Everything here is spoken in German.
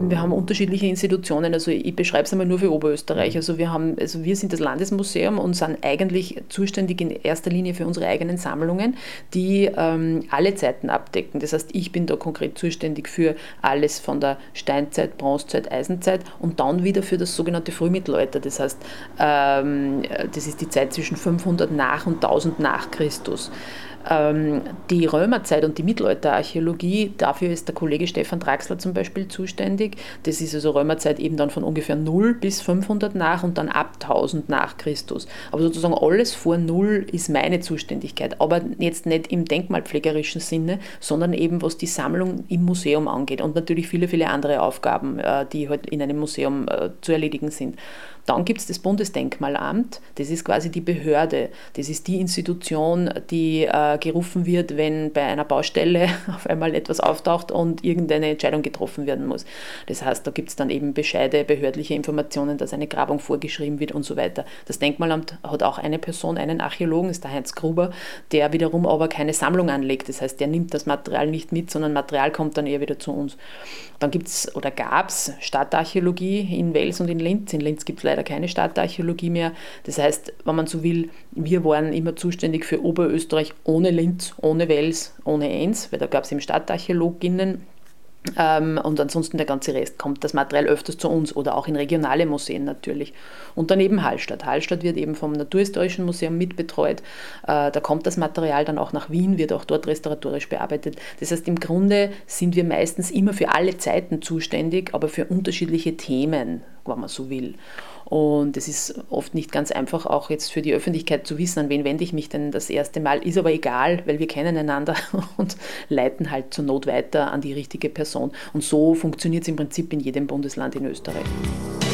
Wir haben unterschiedliche Institutionen, also ich beschreibe es einmal nur für Oberösterreich. Also wir sind das Landesmuseum und sind eigentlich zuständig in erster Linie für unsere eigenen Sammlungen, die alle Zeiten abdecken. Das heißt, ich bin da konkret zuständig für alles von der Steinzeit, Bronzezeit, Eisenzeit und dann wieder für das sogenannte Frühmittelalter. Das heißt, das ist die Zeit zwischen 500 nach und 1000 nach Christus. Die Römerzeit und die Mittelalterarchäologie, dafür ist der Kollege Stefan Draxler zum Beispiel zuständig. Das ist also Römerzeit eben dann von ungefähr 0 bis 500 nach und dann ab 1000 nach Christus. Aber sozusagen alles vor 0 ist meine Zuständigkeit, aber jetzt nicht im denkmalpflegerischen Sinne, sondern eben was die Sammlung im Museum angeht und natürlich viele, viele andere Aufgaben, die halt in einem Museum zu erledigen sind. Dann gibt es das Bundesdenkmalamt, das ist quasi die Behörde, das ist die Institution, die gerufen wird, wenn bei einer Baustelle auf einmal etwas auftaucht und irgendeine Entscheidung getroffen werden muss. Das heißt, da gibt es dann eben Bescheide, behördliche Informationen, dass eine Grabung vorgeschrieben wird und so weiter. Das Denkmalamt hat auch eine Person, einen Archäologen, das ist der Heinz Gruber, der wiederum aber keine Sammlung anlegt. Das heißt, der nimmt das Material nicht mit, sondern Material kommt dann eher wieder zu uns. Dann gibt es oder gab es Stadtarchäologie in Wels und in Linz. In Linz gibt es leider keine Stadtarchäologie mehr. Das heißt, wenn man so will, wir waren immer zuständig für Oberösterreich ohne Linz, ohne Wels, ohne Enns, weil da gab es eben Stadtarchäologinnen. Und ansonsten der ganze Rest kommt das Material öfters zu uns oder auch in regionale Museen natürlich. Und daneben Hallstatt. Hallstatt wird eben vom Naturhistorischen Museum mitbetreut. Da kommt das Material dann auch nach Wien, wird auch dort restauratorisch bearbeitet. Das heißt, im Grunde sind wir meistens immer für alle Zeiten zuständig, aber für unterschiedliche Themen, wenn man so will. Und es ist oft nicht ganz einfach, auch jetzt für die Öffentlichkeit zu wissen, an wen wende ich mich denn das erste Mal. Ist aber egal, weil wir kennen einander und leiten halt zur Not weiter an die richtige Person. Und so funktioniert es im Prinzip in jedem Bundesland in Österreich.